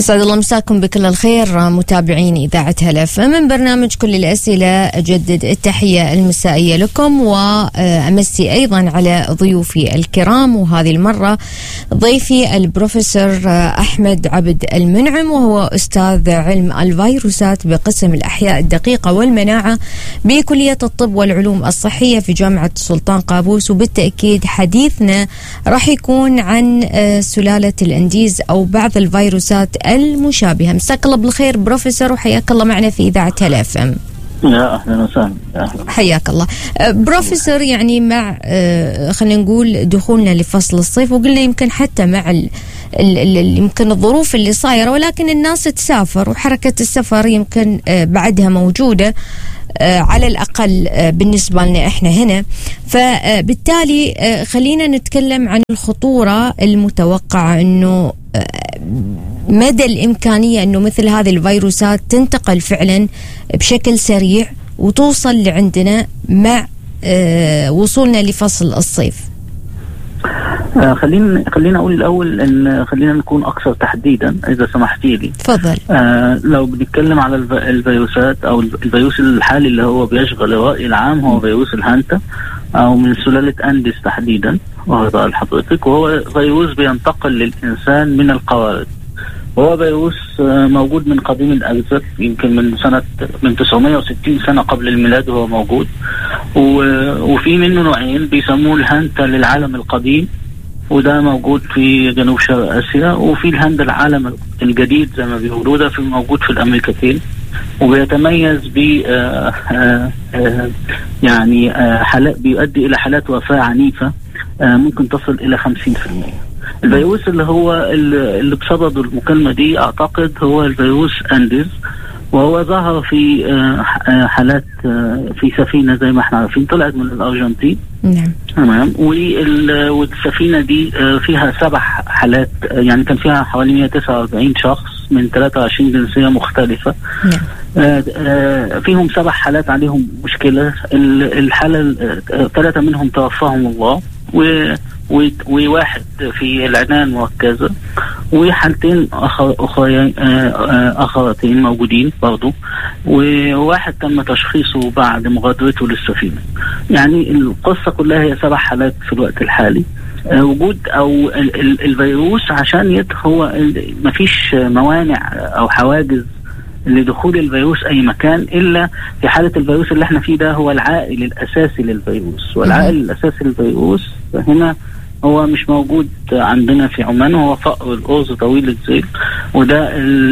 أسعد الله مساكم بكل الخير متابعين إذاعة هلف من برنامج كل الأسئلة. أجدد التحية المسائية لكم وأمسي أيضا على ضيوفي الكرام، وهذه المرة ضيفي البروفيسور أحمد عبد المنعم، وهو أستاذ علم الفيروسات بقسم الأحياء الدقيقة والمناعة بكلية الطب والعلوم الصحية في جامعة السلطان قابوس. وبالتأكيد حديثنا راح يكون عن سلالة الأنديز أو بعض الفيروسات المشابهة. مساك الله بالخير بروفيسور، وحياك الله معنا في إذاعة هلف. يا أهلا وسهلا. حياك الله بروفيسور. يعني مع خلينا نقول دخولنا لفصل الصيف، وقلنا يمكن حتى مع يمكن الظروف اللي صايرة، ولكن الناس تسافر وحركة السفر يمكن بعدها موجودة على الأقل بالنسبة لنا إحنا هنا. فبالتالي خلينا نتكلم عن الخطورة المتوقعة، أنه مدى الإمكانية أنه مثل هذه الفيروسات تنتقل فعلا بشكل سريع وتوصل لعندنا مع وصولنا لفصل الصيف. خلينا أقول الأول أن خلينا نكون أكثر تحديدا إذا سمحتي لي. تفضل. لو بنتكلم على الفيروسات أو الفيروس الحالي اللي هو بيشغل الرأي العام هو فيروس الهانتا أو من سلالة أنديس تحديدا، وهذا لحضرتك، وهو فيروس بينتقل للإنسان من القوارض. وهو فيروس موجود من قديم الأزل، يمكن من 960 سنة قبل الميلاد وهو موجود، وفي منه نوعين بيسموه الهانتا للعالم القديم، وده موجود في جنوب شرق آسيا، وفي الهانتا العالم الجديد زي ما بيقولوا، ده موجود في الأمريكتين، وبيتميز ب يعني حالات بيؤدي إلى حالات وفاة عنيفة ممكن تصل إلى 50%. الفيروس اللي بصدد المكالمة دي أعتقد هو الفيروس أنديز، وهو ظهر في حالات في سفينة زي ما احنا عارفين طلعت من الأرجنتين. نعم. تمام. والسفينة دي فيها 7 حالات، يعني كان فيها حوالي 149 شخص من 23 جنسية مختلفة. نعم. فيهم 7 حالات عليهم مشكلة. الحالة 3 منهم توفاهم الله، وواحد في العناية المركزة، وحالتين أخرتين موجودين برضو، وواحد تم تشخيصه بعد مغادرته للسفينة. يعني القصة كلها هي 7 حالات في الوقت الحالي. وجود أو الفيروس عشان هو مفيش موانع أو حواجز لدخول الفيروس أي مكان، إلا في حالة الفيروس اللي احنا فيه ده هو العائل الأساسي للفيروس. والعائل الأساسي للفيروس هنا هو مش موجود عندنا في عمان، هو فأر الأرز طويل الذيل، وده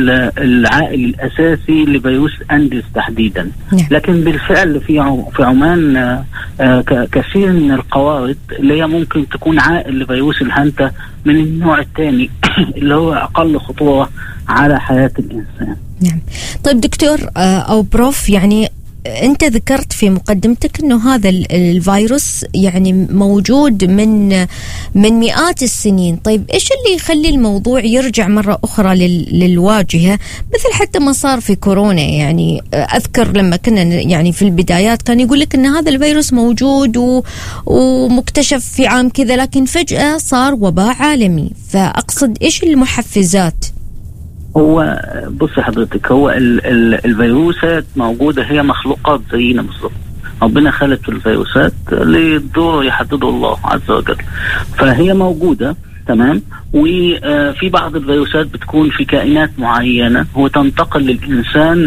العائل الأساسي لفيروس أنديس تحديدا. لكن بالفعل في عمان كثير من القوارض اللي هي ممكن تكون عائل لفيروس الهانتا من النوع الثاني اللي هو أقل خطورة على حياة الإنسان. نعم. طيب دكتور أو بروف، يعني أنت ذكرت في مقدمتك أنه هذا الفيروس يعني موجود من مئات السنين. طيب إيش اللي يخلي الموضوع يرجع مرة أخرى للواجهة، مثل حتى ما صار في كورونا؟ يعني أذكر لما كنا يعني في البدايات كان يقول لك أن هذا الفيروس موجود ومكتشف في عام كذا، لكن فجأة صار وباء عالمي. فأقصد إيش المحفزات؟ هو بص حضرتك، هو الفيروسات موجودة، هي مخلوقات زينا بالظبط. ربنا خلق الفيروسات للدور يحدده الله عز وجل، فهي موجودة. تمام. وفي بعض الفيروسات بتكون في كائنات معينة وتنتقل للإنسان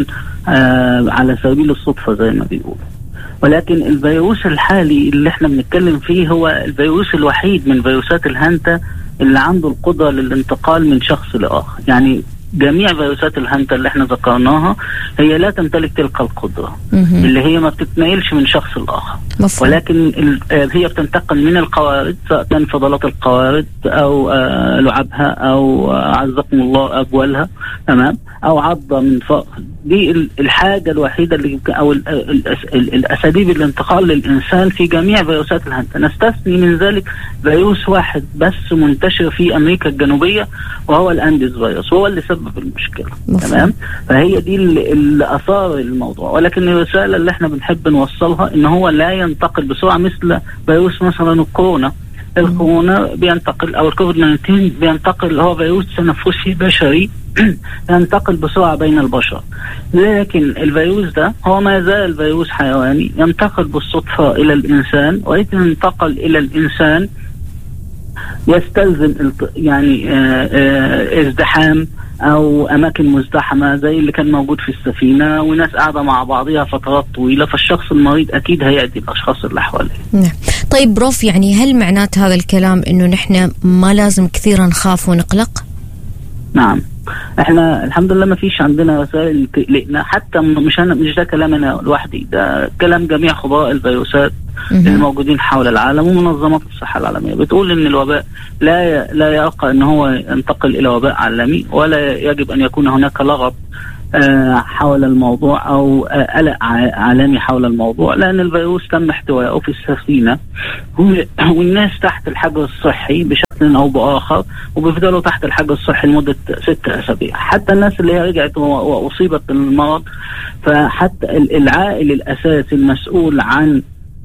على سبيل الصدفة زي ما بيقولوا. ولكن الفيروس الحالي اللي احنا بنتكلم فيه هو الفيروس الوحيد من فيروسات الهانتا اللي عنده القدرة للانتقال من شخص لآخر. يعني جميع فيروسات الهانتا اللي احنا ذكرناها هي لا تمتلك تلك القدرة، اللي هي ما بتتنقلش من شخص لآخر، ولكن هي بتنتقل من القوارض، سواء كان فضلات القوارض أو لعابها أو عزكم الله أبوالها، تمام، أو عضة من فوق. دي الحاجة الوحيدة اللي أو الأساليب الانتقال للإنسان في جميع فيروسات الهانتا. نستثني من ذلك فيروس واحد بس منتشر في أمريكا الجنوبية، وهو الأنديز فيروس، وهو اللي سبب المشكلة. تمام. فهي دي اللي أثار الموضوع. ولكن الرسالة اللي احنا بنحب نوصلها إن هو لا ينتقل بسرعة مثل فيروس مثلا الكورونا الكورونا بينتقل أو الكوفيد-19 بينتقل، هو فيروس تنفسي بشري ينتقل بسرعة بين البشر، لكن الفيروس ده هو ما زال فيروس حيواني ينتقل بالصدفة إلى الإنسان، وإذا انتقل إلى الإنسان يستلزم يعني ازدحام أو أماكن مزدحمة زي اللي كان موجود في السفينة، وناس قاعدة مع بعضها فترات طويلة، فالشخص المريض أكيد هيأتي الأشخاص اللي حواليه. نعم. طيب بروف، يعني هل معنات هذا الكلام إنه نحن ما لازم كثيرا نخاف ونقلق؟ نعم، احنا الحمد لله ما فيش عندنا رسائل تقلقنا، حتى مش ده كلام انا لوحدي، ده كلام جميع خبراء الفيروسات الموجودين حول العالم، ومنظمات الصحة العالمية بتقول ان الوباء لا يرقى ان هو ينتقل الى وباء عالمي، ولا يجب ان يكون هناك لغط حول الموضوع او قلق عالمي حول الموضوع، لان الفيروس تم احتوائه في السفينة والناس تحت الحجر الصحي بشكل او باخر، وبيفضلوا تحت الحجر الصحي لمدة 6 أسابيع، حتى الناس اللي هي رجعت واصيبت بالمرض. فحتى العائل الاساسي المسؤول عن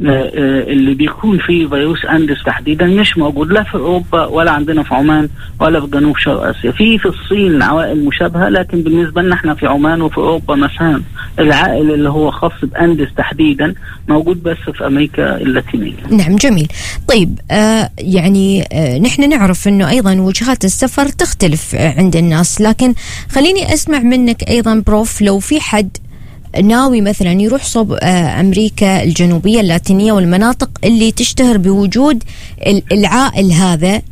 اللي بيكون فيه فيروس أندس تحديدا مش موجود لا في أوروبا ولا عندنا في عمان ولا في جنوب شرق آسيا. في الصين عوائل مشابهة، لكن بالنسبة لنا احنا في عمان وفي أوروبا مثلا العائل اللي هو خاص بأندس تحديدا موجود بس في أمريكا اللاتينية. نعم، جميل. طيب يعني نحن نعرف أنه أيضا وجهات السفر تختلف عند الناس، لكن خليني أسمع منك أيضا بروف، لو في حد ناوي مثلا يروح صوب أمريكا الجنوبية اللاتينية والمناطق اللي تشتهر بوجود العائل هذا،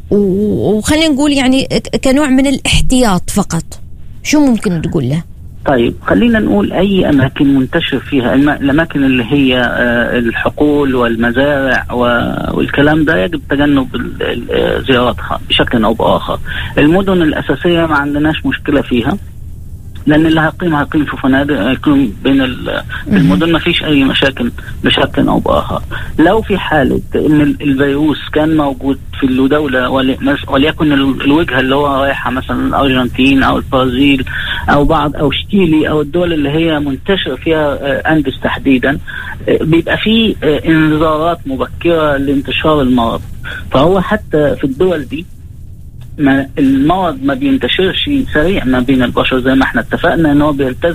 وخلينا نقول يعني كنوع من الاحتياط فقط، شو ممكن تقول له؟ طيب خلينا نقول أي أماكن منتشر فيها الأماكن اللي هي الحقول والمزارع والكلام ده يجب تجنب زيارتها بشكل أو بآخر. المدن الأساسية ما عندناش مشكلة فيها، لأن اللي هيقيم في فنادق هيكون بين المدن، ما فيش أي مشاكل بشكل أو بآخر. لو في حالة إن الفيروس كان موجود في الدولة وليكن الوجهة اللي هو رايحة مثلا الأرجنتين أو البرازيل أو شيلي أو الدول اللي هي منتشر فيها أندس تحديدا، بيبقى فيه انذارات مبكرة لانتشار المرض. فهو حتى في الدول دي المرض ما بينتشرش سريع ما بين البشر، زي ما احنا اتفقنا ان هو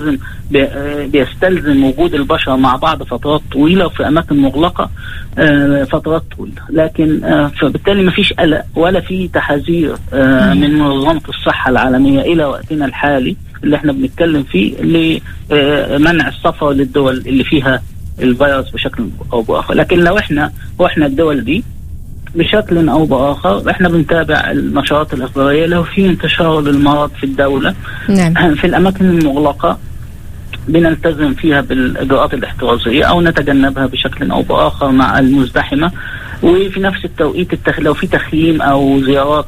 بيستلزم وجود البشر مع بعض فترات طويلة وفي اماكن مغلقة فترات طويلة، لكن فبالتالي ما فيش قلق ولا في تحذير من منظمة الصحة العالمية الى وقتنا الحالي اللي احنا بنتكلم فيه لمنع السفر للدول اللي فيها الفيروس بشكل او باخر. لكن لو احنا الدول دي بشكل أو بآخر احنا بنتابع النشرات الإخبارية لو في انتشار للمرض في الدولة. نعم. في الأماكن المغلقة بنلتزم فيها بالإجراءات الاحترازية أو نتجنبها بشكل أو بآخر مع المزدحمة، وفي نفس التوقيت لو في تخييم أو زيارات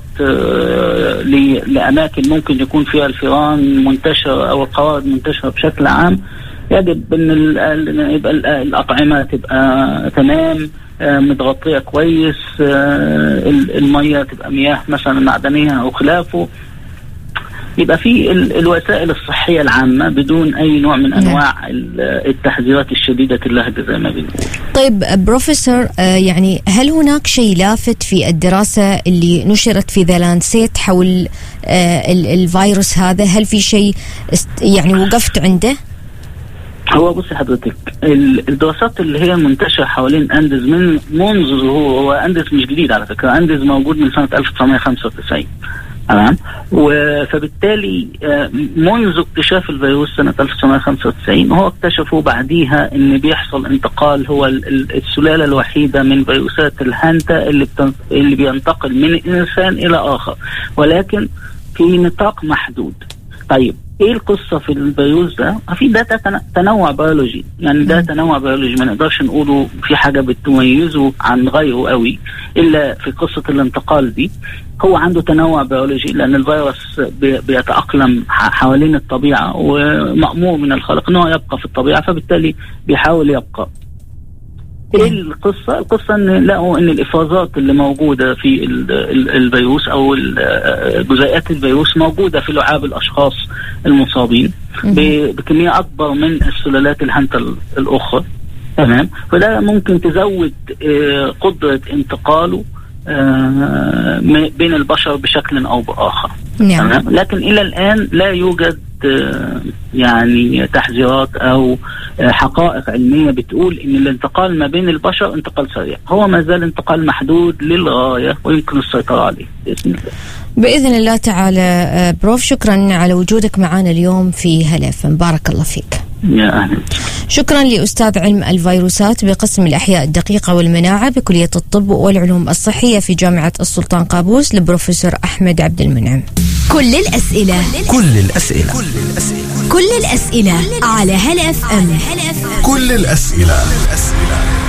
لأماكن ممكن يكون فيها الفئران منتشر أو القوارض منتشرة بشكل عام، يجب أن يبقى الأطعمة تبقى تمام متغطية كويس، المية تبقى مياه مثلا معدنية أو خلافه، يبقى في الوسائل الصحية العامة بدون أي نوع من أنواع التحذيرات الشديدة اللهجة زي ما بنقول. طيب بروفيسور، يعني هل هناك شيء لافت في الدراسة اللي نشرت في ذا لانسيت حول الفيروس هذا؟ هل في شيء يعني وقفت عنده؟ هو بصي حضرتك، الدراسات اللي هي منتشرة حوالين أندز منذ ظهور، هو أندز مش جديد على فكرة، أندز موجود من سنة 1995 تمام، فبالتالي منذ اكتشاف الفيروس سنة 1995 هو اكتشفوا بعديها ان بيحصل انتقال، هو السلالة الوحيدة من فيروسات الهانتا اللي بينتقل من إنسان إلى آخر، ولكن في نطاق محدود. طيب ايه القصة في الفيروس ده؟ في ده تنوع بيولوجي، يعني ده تنوع بيولوجي ما نقدرش نقوله في حاجة بتميزه عن غيره قوي إلا في قصة الانتقال دي. هو عنده تنوع بيولوجي لأن الفيروس بيتأقلم حوالين الطبيعة ومأمور من الخلق أنه يبقى في الطبيعة، فبالتالي بيحاول يبقى. ايه القصة ان لقوا ان الافرازات اللي موجودة في الفيروس او جزيئات الفيروس موجودة في لعاب الاشخاص المصابين بكمية اكبر من السلالات الهانتا الاخرى تمام، فده ممكن تزود قدرة انتقاله بين البشر بشكل أو بآخر. نعم. لكن إلى الآن لا يوجد يعني تحذيرات أو حقائق علمية بتقول إن الانتقال ما بين البشر انتقال سريع. هو ما زال انتقال محدود للغاية ويمكن السيطرة عليه بإذن الله. بإذن الله تعالى. بروف شكرا على وجودك معنا اليوم في هلا FM. بارك الله فيك. يا أهلا. شكرا لأستاذ علم الفيروسات بقسم الأحياء الدقيقة والمناعة بكلية الطب والعلوم الصحية في جامعة السلطان قابوس للبروفيسور أحمد عبد المنعم. كل الأسئلة على هلا FM. كل الأسئلة